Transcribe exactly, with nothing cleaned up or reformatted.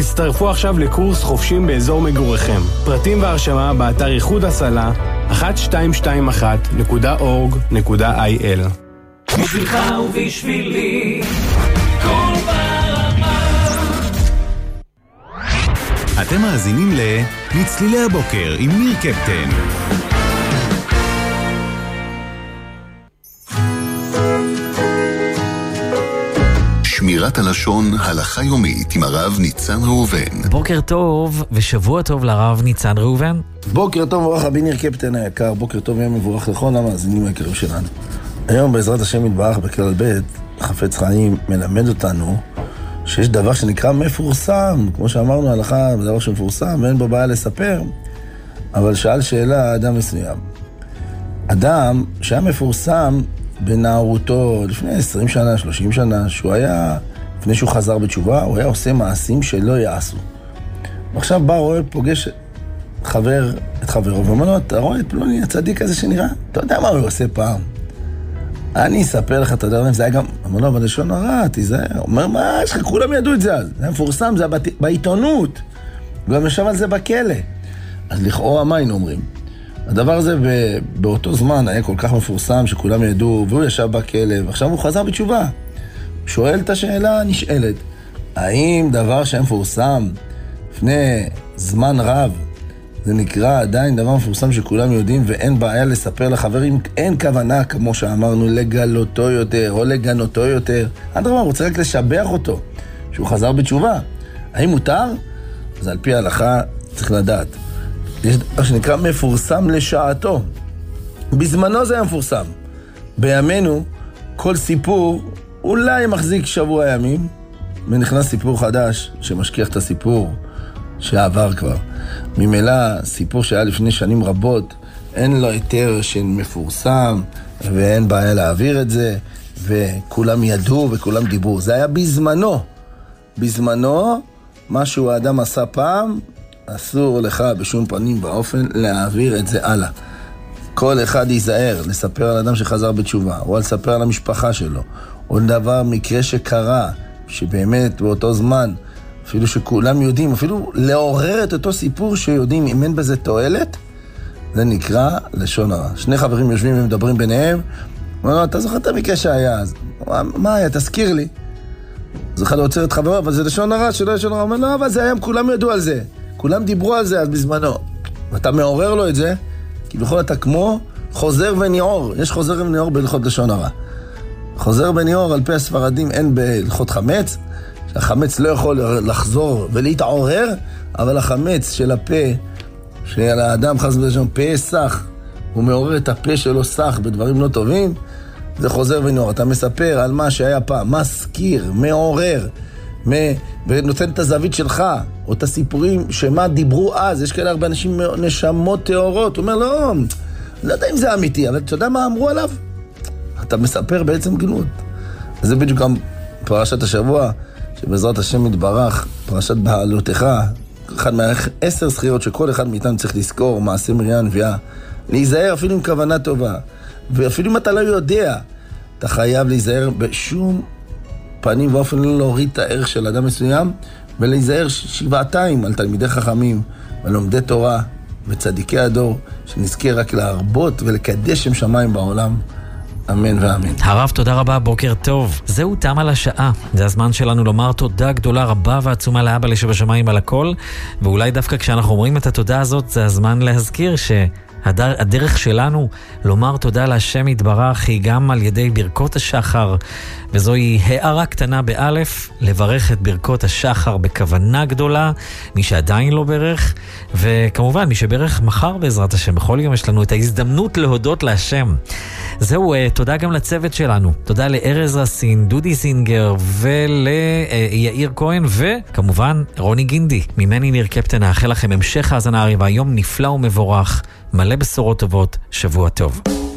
הצטרפו עכשיו לקורס חופשים באזור מגוריכם. פרטים והרשמה באתר איחוד הצלה אחת שתיים שתיים אחת נקודה אורג נקודה איי אל. בשבילך ובשבילי כל ברמה. אתם מאזינים ל מצלילי הבוקר עם ניר קפטן. שמירת הלשון, הלכה יומית עם הרב ניצן ראובן. בוקר טוב ושבוע טוב לרב ניצן ראובן. בוקר טוב מבורך רבי ניר קפטן היקר, בוקר טוב ויום מבורך לכל המאזינים היקרים שלנו. היום בעזרת השם יתברך בכלל בית, חפץ חיים מלמד אותנו שיש דבר שנקרא מפורסם, כמו שאמרנו הלכה, דבר שמפורסם ואין בו בעיה לספר, אבל שאל שאלה אדם מסוים. אדם שהיה מפורסם בנערותו לפני עשרים שנה, שלושים שנה, שהוא היה, לפני שהוא חזר בתשובה, הוא היה עושה מעשים שלא יעשו. ועכשיו בא רואה, פוגש חבר, את חברו, ואומר לו, אתה רואה את פלוני הצדיק הזה שנראה? אתה יודע מה הוא עושה פעם? אני אספר לך, אתה יודע, זה היה גם, אמר לו, אבל לשון הרע, תיזהר. הוא אומר, מה, יש לך, כולם ידעו את זה אז. זה היה מפורסם, זה היה בעיתונות. הוא גם ישב על זה בכלא. אז לכאורה מה היינו אומרים? הדבר הזה באותו זמן היה כל כך מפורסם שכולם ידעו, והוא ישב בכלא, ועכשיו הוא חזר בתשובה. שואל את השאלה הנשאלת, האם דבר שהיה מפורסם לפני זמן רב, זה נקרא עדיין דבר מפורסם שכולם יודעים ואין בעיה לספר לחברים, אין כוונה, כמו שאמרנו, לגלותו יותר או לגנותו יותר. הדבר רוצה רק לשבח אותו, שהוא חזר בתשובה. האם מותר? אז על פי ההלכה צריך לדעת. יש דבר שנקרא מפורסם לשעתו. בזמנו זה היה מפורסם. בימינו, כל סיפור אולי מחזיק שבוע ימים, ונכנס סיפור חדש שמשכיח את הסיפור שעבר כבר. ממילא, סיפור שהיה לפני שנים רבות, אין לו היתר של מפורסם, ואין בעיה להעביר את זה, וכולם ידעו וכולם דיברו. זה היה בזמנו. בזמנו, משהו האדם עשה פעם, אסור לך בשום פנים באופן להעביר את זה הלאה. כל אחד ייזהר לספר על אדם שחזר בתשובה, או לספר על המשפחה שלו, או דבר, מקרה שקרה, שבאמת באותו זמן, אפילו שכולם יודעים, אפילו לעורר את אותו סיפור שיודעים אם אין בזה תועלת, זה נקרא לשון הרע. שני חברים יושבים ומדברים ביניהם, אומר, אתה זוכר את המקרה שהיה אז? מה היה? תזכיר לי. אז אחד עוצר את חברו, אבל זה לשון הרע, שלא לשון הרע. אומר, לא, אבל זה היה, כולם ידעו על זה. כולם דיברו על זה אז בזמנו. ואתה מעורר לו את זה, כי בכל אתה כמו חוזר וניעור. יש חוזר וניעור בהלכות לשון הרע. חוזר וניעור על פי הספרדים אין בהלכות חמץ, שהחמץ לא יכול לחזור ולהתעורר, אבל החמץ של הפה, של האדם חס ושלום, פה סח, הוא מעורר את הפה שלו סח בדברים לא טובים, זה חוזר וניעור. אתה מספר על מה שהיה פעם, מזכיר, מעורר, ונותן את הזווית שלך, או את הסיפורים שמה דיברו אז. יש כאלה הרבה אנשים נשמות תיאורות, הוא אומר, לא, לא יודע אם זה אמיתי, אבל אתה יודע מה אמרו עליו? אתה מספר בעצם גנות. זה בדיוק גם פרשת השבוע, שבעזרת השם יתברך, פרשת בעלותך, אחד מהעשר זכירות שכל אחד מאיתנו צריך לזכור, מעשה מרים הנביאה, להיזהר אפילו עם כוונה טובה, ואפילו אם אתה לא יודע, אתה חייב להיזהר בשום פנים ואופן לא להוריד את הערך של אדם מסוים, ולהיזהר שבעתיים על תלמידי חכמים, ולומדי תורה, וצדיקי הדור, שנזכה רק להרבות ולקדש שם שמיים בעולם. אמן ואמן. הרב, תודה רבה, בוקר טוב. זהו תם על השעה. זה הזמן שלנו לומר תודה גדולה רבה ועצומה לאבא לשבשמיים על הכל, ואולי דווקא כשאנחנו אומרים את התודה הזאת, זה הזמן להזכיר שהדרך שלנו לומר תודה להשם יתברך היא גם על ידי ברכות השחר, וזוהי הערה קטנה באלף, לברך את ברכות השחר בכוונה גדולה, מי שעדיין לא ברך, וכמובן מי שברך מחר בעזרת השם, בכל יום יש לנו את ההזדמנות להודות להשם. זהו, תודה גם לצוות שלנו, תודה לארז רסין, דודי זינגר וליאיר כהן, וכמובן רוני גינדי. ממני ניר קפטן, האחל לכם המשך האזנה הרבה, יום נפלא ומבורך, מלא בשורות טובות, שבוע טוב.